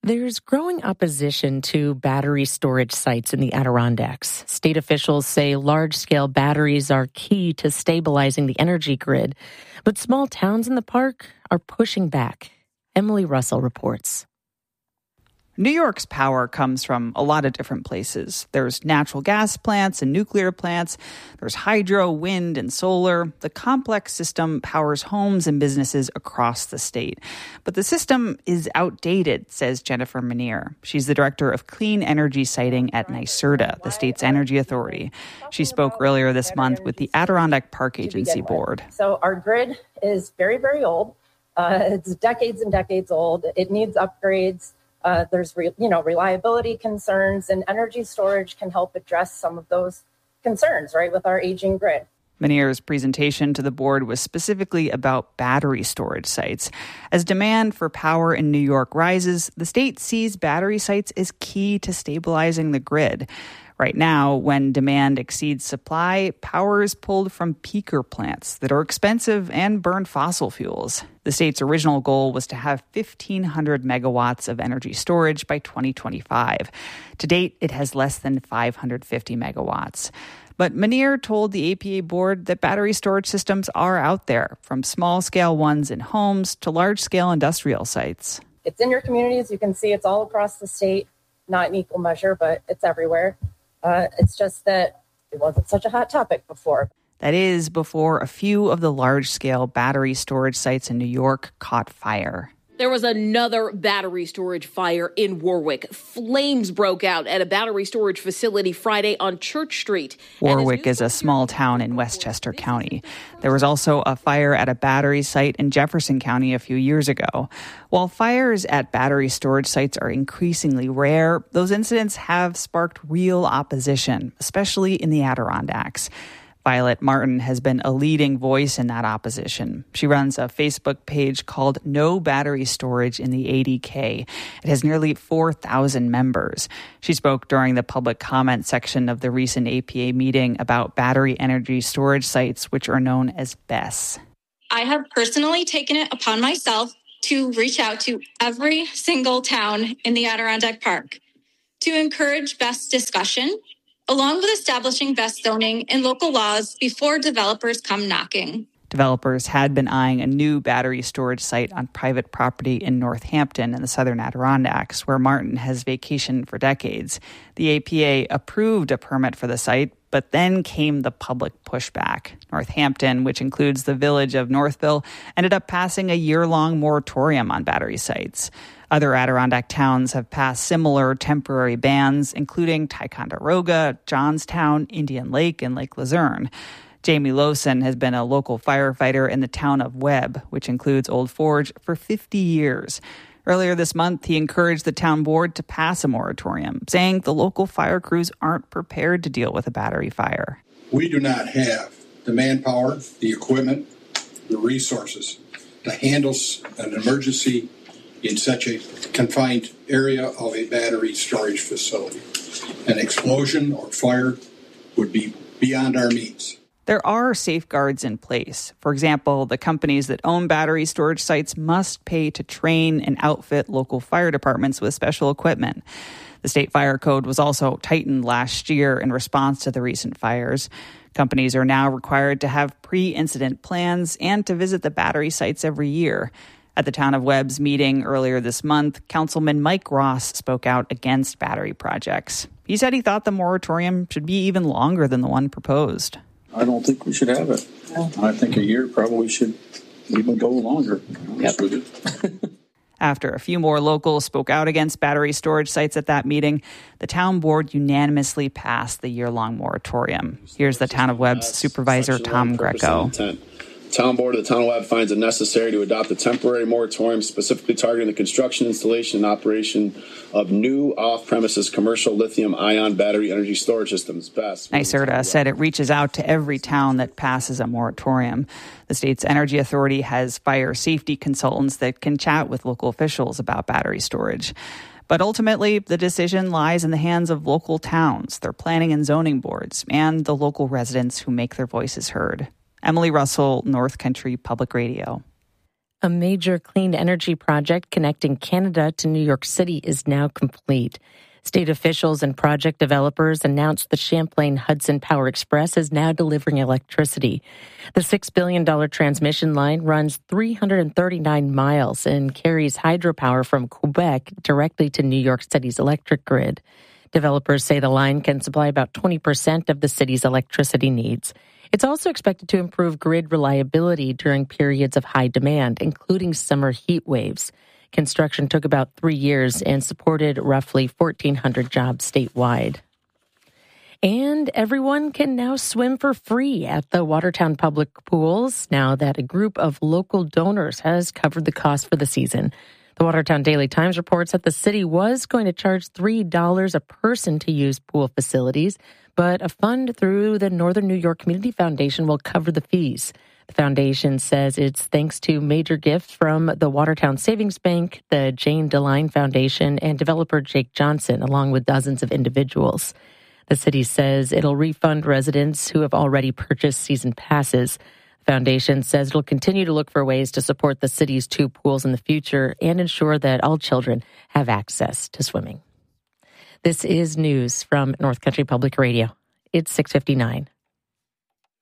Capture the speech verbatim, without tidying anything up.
There's growing opposition to battery storage sites in the Adirondacks. State officials say large-scale batteries are key to stabilizing the energy grid, but small towns in the park are pushing back. Emily Russell reports. New York's power comes from a lot of different places. There's natural gas plants and nuclear plants. There's hydro, wind, and solar. The complex system powers homes and businesses across the state. But the system is outdated, says Jennifer Menier. She's the director of clean energy siting at NYSERDA, the state's energy authority. She spoke earlier this month with the Adirondack Park Agency Board. So our grid is very, very old. Uh, it's decades and decades old. It needs upgrades. Uh, there's, re, you know, reliability concerns, and energy storage can help address some of those concerns, right, with our aging grid. Menier's presentation to the board was specifically about battery storage sites. As demand for power in New York rises, the state sees battery sites as key to stabilizing the grid. Right now, when demand exceeds supply, power is pulled from peaker plants that are expensive and burn fossil fuels. The state's original goal was to have fifteen hundred megawatts of energy storage by twenty twenty-five. To date, it has less than five hundred fifty megawatts. But Menier told the A P A board that battery storage systems are out there, from small-scale ones in homes to large-scale industrial sites. It's in your communities. You can see it's all across the state, not in equal measure, but it's everywhere. Uh, it's just that it wasn't such a hot topic before. That is, before a few of the large-scale battery storage sites in New York caught fire. There was another battery storage fire in Warwick. Flames broke out at a battery storage facility Friday on Church Street. Warwick is a small town in Westchester County. There was also a fire at a battery site in Jefferson County a few years ago. While fires at battery storage sites are increasingly rare, those incidents have sparked real opposition, especially in the Adirondacks. Violet Martin has been a leading voice in that opposition. She runs a Facebook page called No Battery Storage in the A D K. It has nearly four thousand members. She spoke during the public comment section of the recent A P A meeting about battery energy storage sites, which are known as B E S. I have personally taken it upon myself to reach out to every single town in the Adirondack Park to encourage B E S discussion, along with establishing B E S zoning and local laws before developers come knocking. Developers had been eyeing a new battery storage site on private property in Northampton in the southern Adirondacks, where Martin has vacationed for decades. The A P A approved a permit for the site, but then came the public pushback. Northampton, which includes the village of Northville, ended up passing a year-long moratorium on battery sites. Other Adirondack towns have passed similar temporary bans, including Ticonderoga, Johnstown, Indian Lake, and Lake Luzerne. Jamie Lowson has been a local firefighter in the town of Webb, which includes Old Forge, for fifty years. Earlier this month, he encouraged the town board to pass a moratorium, saying the local fire crews aren't prepared to deal with a battery fire. We do not have the manpower, the equipment, the resources to handle an emergency in such a confined area of a battery storage facility. An explosion or fire would be beyond our means. There are safeguards in place. For example, the companies that own battery storage sites must pay to train and outfit local fire departments with special equipment. The state fire code was also tightened last year in response to the recent fires. Companies are now required to have pre-incident plans and to visit the battery sites every year. At the Town of Webb's meeting earlier this month, Councilman Mike Ross spoke out against battery projects. He said he thought the moratorium should be even longer than the one proposed. I don't think we should have it. I think a year probably should even go longer. Yep. After a few more locals spoke out against battery storage sites at that meeting, the town board unanimously passed the year-long moratorium. Here's the Town of Webb's supervisor, Tom Greco. Town Board of the Town of Webb finds it necessary to adopt a temporary moratorium specifically targeting the construction, installation, and operation of new off-premises commercial lithium-ion battery energy storage systems. B E S. NYSERDA said it reaches out to every town that passes a moratorium. The state's energy authority has fire safety consultants that can chat with local officials about battery storage. But ultimately, the decision lies in the hands of local towns, their planning and zoning boards, and the local residents who make their voices heard. Emily Russell, North Country Public Radio. A major clean energy project connecting Canada to New York City is now complete. State officials and project developers announced the Champlain Hudson Power Express is now delivering electricity. The six billion dollars transmission line runs three hundred thirty-nine miles and carries hydropower from Quebec directly to New York City's electric grid. Developers say the line can supply about twenty percent of the city's electricity needs. It's also expected to improve grid reliability during periods of high demand, including summer heat waves. Construction took about three years and supported roughly fourteen hundred jobs statewide. And everyone can now swim for free at the Watertown Public Pools now that a group of local donors has covered the cost for the season. The Watertown Daily Times reports that the city was going to charge three dollars a person to use pool facilities, but a fund through the Northern New York Community Foundation will cover the fees. The foundation says it's thanks to major gifts from the Watertown Savings Bank, the Jane DeLine Foundation, and developer Jake Johnson, along with dozens of individuals. The city says it'll refund residents who have already purchased season passes. The foundation says it'll continue to look for ways to support the city's two pools in the future and ensure that all children have access to swimming. This is news from North Country Public Radio. It's six fifty-nine.